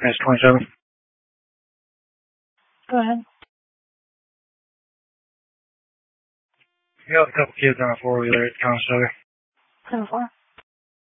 That's 27. Go ahead. We got a couple kids on a four-wheeler at Conestoga. 10-4.